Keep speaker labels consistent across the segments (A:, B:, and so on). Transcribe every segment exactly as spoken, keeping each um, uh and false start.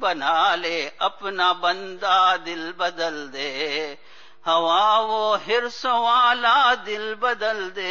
A: बना ले, अपना बंदा दिल बदल दे, हवा वो हिर्स वाला दिल बदल दे,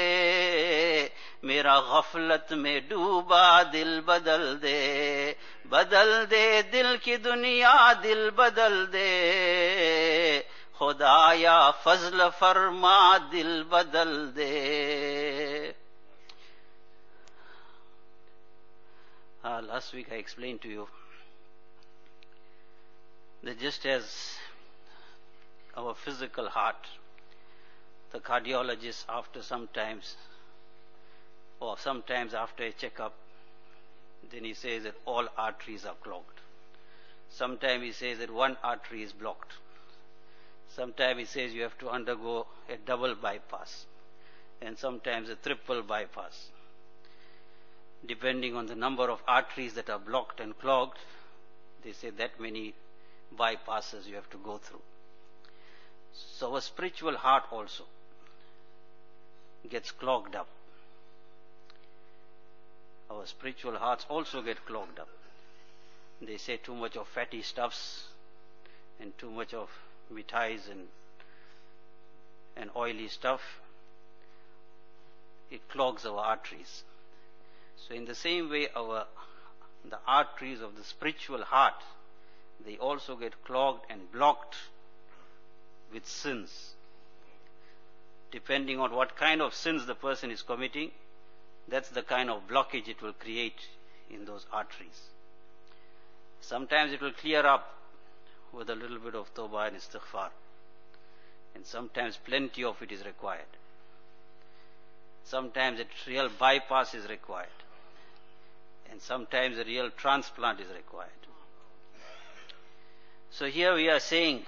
A: मेरा गफलत में डूबा दिल बदल दे, बदल दे दिल की दुनिया दिल बदल दे, खुदाया फजल फरमा दिल बदल दे. Uh, last week I explained to you that just as our physical heart, the cardiologist after sometimes or sometimes after a checkup, then he says that all arteries are clogged. Sometimes he says that one artery is blocked. Sometimes he says you have to undergo a double bypass, and sometimes a triple bypass. Depending on the number of arteries that are blocked and clogged, they say that many bypasses you have to go through. So our spiritual heart also gets clogged up. Our spiritual hearts also get clogged up. They say too much of fatty stuffs and too much of mithais and, and oily stuff, it clogs our arteries. So in the same way, our the arteries of the spiritual heart, they also get clogged and blocked with sins. Depending on what kind of sins the person is committing, that's the kind of blockage it will create in those arteries. Sometimes it will clear up with a little bit of tawbah and istighfar, and sometimes plenty of it is required. Sometimes a real bypass is required, and sometimes a real transplant is required. So here we are saying,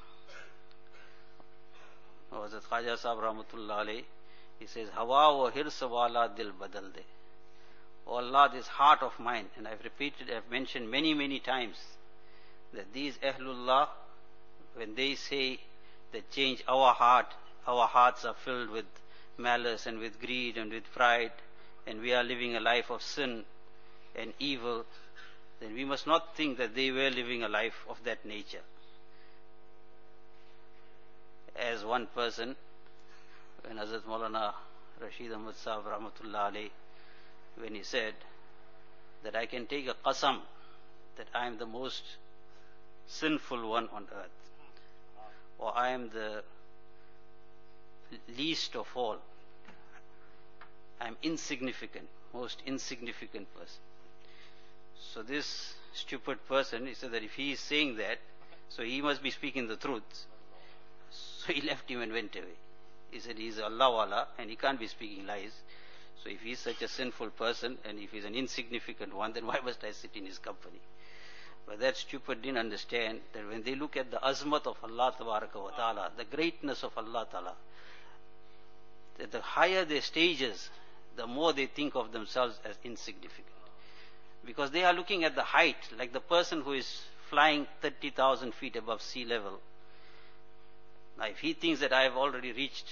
A: Hazrat Khaja Sahib Rahmatullah Alayhi, he says, Hawa wa hirsa wala dil badal de. Oh Allah, this heart of mine, and I've repeated, I've mentioned many, many times, that these Ahlullah, when they say they change our heart, our hearts are filled with malice and with greed and with pride, and we are living a life of sin and evil, then we must not think that they were living a life of that nature. As one person, when Hazrat Maulana Rashid Ahmad Sahib Rahmatullah Alayhi, when he said that I can take a qasam that I am the most sinful one on earth, or I am the least of all, I am insignificant, most insignificant person. So this stupid person, he said that if he is saying that, so he must be speaking the truth. So he left him and went away. He said he is Allah Wala and he can't be speaking lies. So if he is such a sinful person and if he is an insignificant one, then why must I sit in his company? But that stupid didn't understand that when they look at the azmat of Allah Tabaraka wa Ta'ala, the greatness of Allah Ta'ala, that the higher their stages, the more they think of themselves as insignificant. Because they are looking at the height, like the person who is flying thirty thousand feet above sea level. Now if he thinks that I have already reached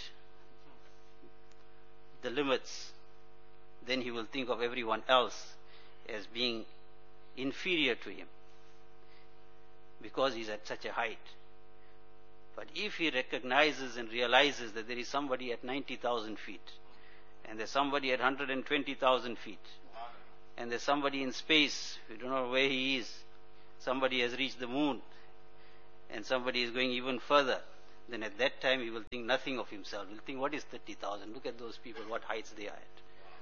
A: the limits, then he will think of everyone else as being inferior to him, because he is at such a height. But if he recognizes and realizes that there is somebody at ninety thousand feet, and there's somebody at one hundred twenty thousand feet, and there's somebody in space, we don't know where he is, somebody has reached the moon, and somebody is going even further, then at that time he will think nothing of himself. He will think, what is thirty thousand? Look at those people, what heights they are at.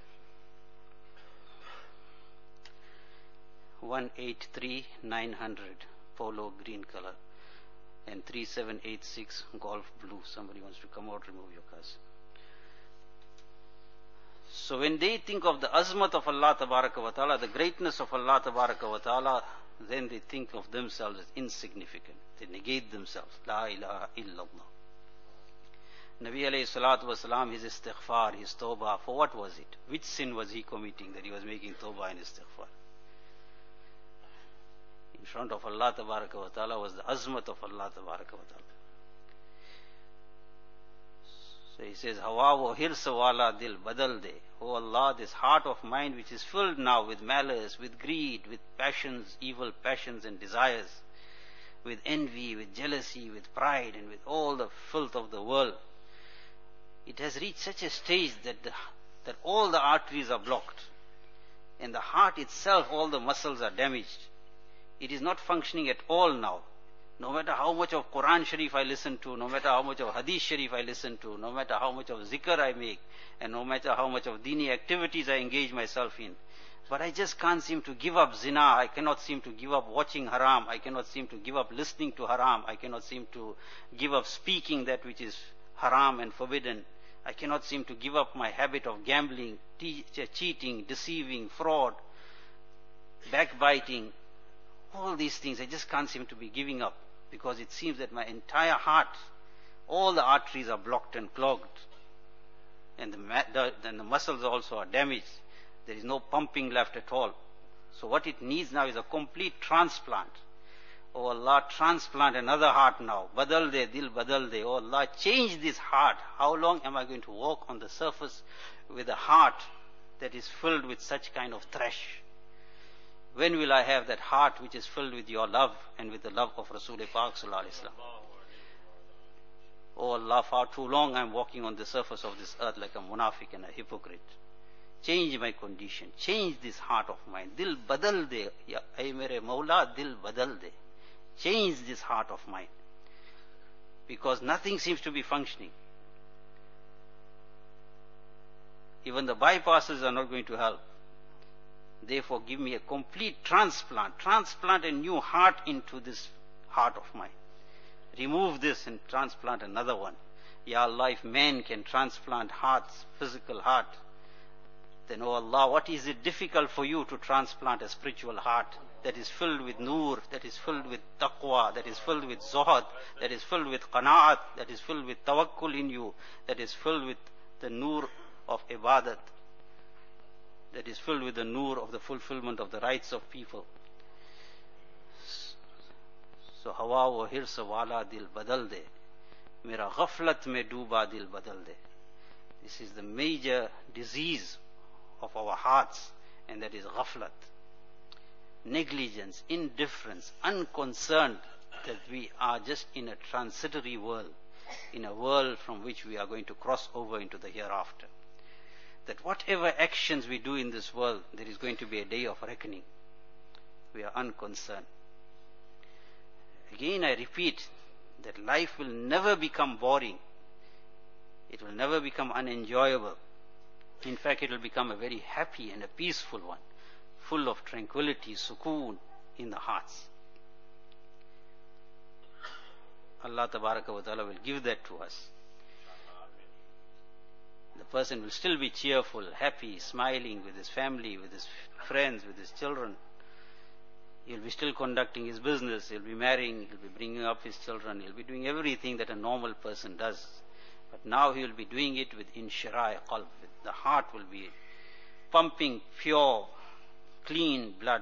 A: one eight three nine hundred, polo green color, and three seven eight six, golf blue. Somebody wants to come out, remove your cars. So when they think of the azmat of Allah Tabaraka wa Ta'ala, the greatness of Allah Tabaraka wa Ta'ala, then they think of themselves as insignificant. They negate themselves. La ilaha illallah. Nabi alayhi salatu wasalam, his istighfar, his tawbah, for what was it? Which sin was he committing that he was making tawbah and istighfar? In front of Allah Tabaraka wa Ta'ala was the azmat of Allah Tabaraka wa Ta'ala. So he says, Hawa wo hirsa wala dil badal de. Oh Allah, this heart of mine which is filled now with malice, with greed, with passions, evil passions and desires, with envy, with jealousy, with pride, and with all the filth of the world, it has reached such a stage that the, that all the arteries are blocked, and the heart itself, all the muscles are damaged. It is not functioning at all now. No matter how much of Quran Sharif I listen to, no matter how much of Hadith Sharif I listen to, no matter how much of zikr I make, and no matter how much of dini activities I engage myself in, but I just can't seem to give up zina, I cannot seem to give up watching haram, I cannot seem to give up listening to haram, I cannot seem to give up speaking that which is haram and forbidden, I cannot seem to give up my habit of gambling, te- cheating, deceiving, fraud, backbiting, all these things I just can't seem to be giving up, because it seems that my entire heart, all the arteries are blocked and clogged, and the, the, and the muscles also are damaged. There is no pumping left at all. So what it needs now is a complete transplant. Oh Allah, transplant another heart now. Badal de, dil badal de. Oh Allah, change this heart. How long am I going to walk on the surface with a heart that is filled with such kind of trash? When will I have that heart which is filled with your love and with the love of Rasul Pak Sallallahu Alaihi Wasallam? Oh Allah, far too long I am walking on the surface of this earth like a munafiq and a hypocrite. Change my condition. Change this heart of mine. Dil badal de. Ya ay mere Mawla, dil badal de. Change this heart of mine. Because nothing seems to be functioning. Even the bypasses are not going to help. Therefore, give me a complete transplant. Transplant a new heart into this heart of mine. Remove this and transplant another one. Ya Allah, if man can transplant hearts, physical heart, then, oh Allah, what is it difficult for you to transplant a spiritual heart that is filled with nur, that is filled with taqwa, that is filled with zuhad, that is filled with qanaat, that is filled with tawakkul in you, that is filled with the nur of ibadat, that is filled with the nur of the fulfillment of the rights of people. So, hawa wo hirsa wala dil badal de, mera ghaflat mein dooba dil badal de. This is the major disease of our hearts, and that is ghaflat. Negligence, indifference, unconcerned that we are just in a transitory world, in a world from which we are going to cross over into the hereafter. That whatever actions we do in this world, there is going to be a day of reckoning. We are unconcerned. Again I repeat that life will never become boring. It will never become unenjoyable. In fact, it will become a very happy and a peaceful one, full of tranquility, sukoon in the hearts. Allah Tabaraka wa Ta'ala will give that to us. The person will still be cheerful, happy, smiling with his family, with his friends, with his children. He'll be still conducting his business, he'll be marrying, he'll be bringing up his children, he'll be doing everything that a normal person does. But now he will be doing it with inshira'i qalb. The heart will be pumping pure, clean blood.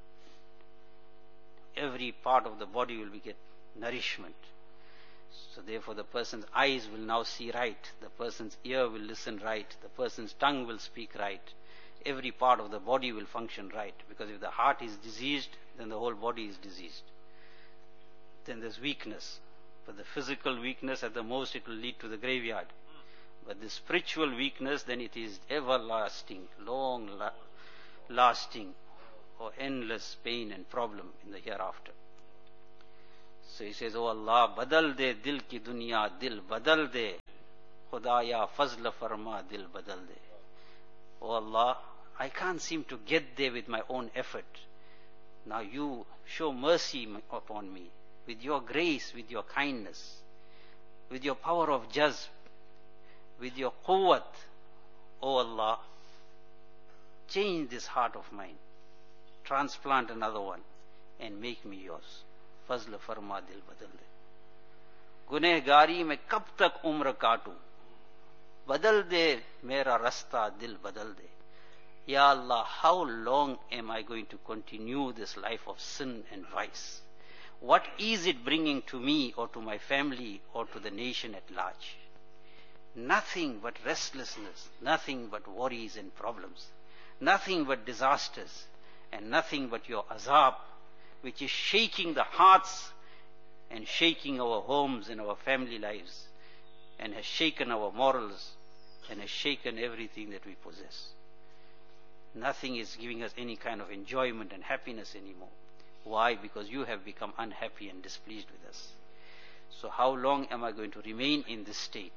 A: Every part of the body will be get nourishment. So therefore the person's eyes will now see right, the person's ear will listen right, the person's tongue will speak right. Every part of the body will function right. Because if the heart is diseased, then the whole body is diseased. Then there's weakness. But the physical weakness, at the most, it will lead to the graveyard. But the spiritual weakness, then it is everlasting, long la- lasting, or endless pain and problem in the hereafter. So he says, Oh Allah, badal de dil ki dunya, dil badal de, Khudaya fazla farma, dil badal de. Oh Allah, I can't seem to get there with my own effort. Now you show mercy upon me, with your grace, with your kindness, with your power of jazb, with your quwwat. Oh Allah, change this heart of mine, transplant another one, and make me yours. Fazl farma dil badal de. Gunehgari mein kab tak umr kaatu, badal de mera rasta dil badal de. Ya Allah, how long am I going to continue this life of sin and vice? What is it bringing to me or to my family or to the nation at large? Nothing but restlessness, nothing but worries and problems, nothing but disasters, and nothing but your azab, which is shaking the hearts and shaking our homes and our family lives, and has shaken our morals, and has shaken everything that we possess. Nothing is giving us any kind of enjoyment and happiness anymore. Why? Because you have become unhappy and displeased with us. So how long am I going to remain in this state?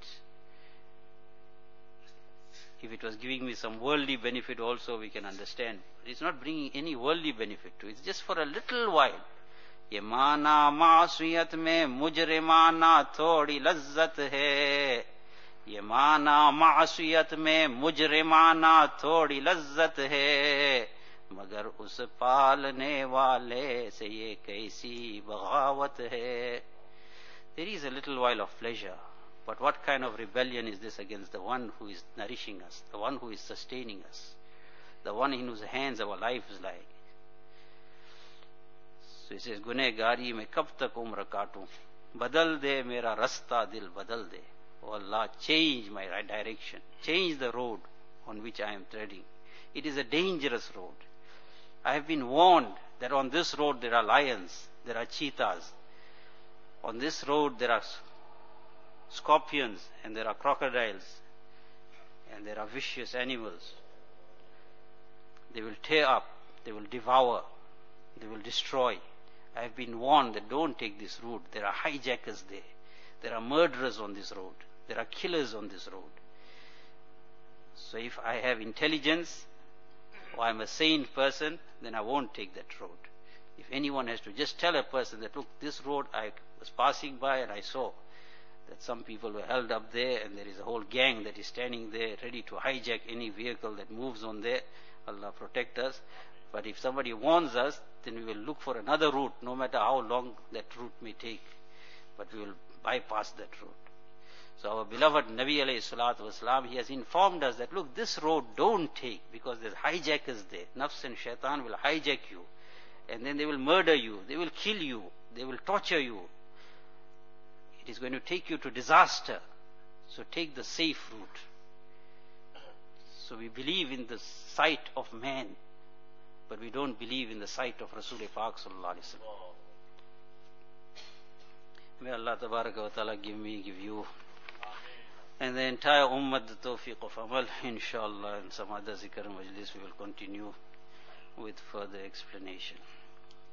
A: If it was giving me some worldly benefit also, we can understand. It's not bringing any worldly benefit to it. It's just for a little while. ये माना मासूयत में मुजरिमाना थोड़ी लज्जत है, ये माना मासूयत में मुजरिमाना थोड़ी लज्जत है, मगर उस पालने वाले से ये कैसी बगावत है. There is a little while of pleasure, but what kind of rebellion is this against the one who is nourishing us, the one who is sustaining us, the one in whose hands our lives lie? So he says, गुनहगारी में कब तक उम्र काटूं, बदल दे मेरा रास्ता दिल बदल दे. Oh Allah, change my right direction, change the road on which I am treading. It is a dangerous road. I have been warned that on this road there are lions, there are cheetahs. On this road there are scorpions and there are crocodiles and there are vicious animals. They will tear up, they will devour, they will destroy. I have been warned that don't take this route. There are hijackers there. There are murderers on this road. There are killers on this road. So if I have intelligence or I am a sane person, then I won't take that road. If anyone has to just tell a person that, look, this road I was passing by and I saw that some people were held up there and there is a whole gang that is standing there ready to hijack any vehicle that moves on there. Allah protect us. But if somebody warns us, then we will look for another route, no matter how long that route may take. But we will bypass that route. So our beloved Nabi alayhi salatu wasalam, he has informed us that, look, this road don't take, because there's hijackers there. Nafs and shaitan will hijack you. And then they will murder you, they will kill you, they will torture you. It is going to take you to disaster. So take the safe route. So we believe in the sight of man, but we don't believe in the sight of Rasul Pak sallallahu alaihi wasallam. May Allah tabaraka wa ta'ala give me, give you, and the entire ummah the tawfiq of amal, inshallah. In some other zikr majlis we will continue with further explanation.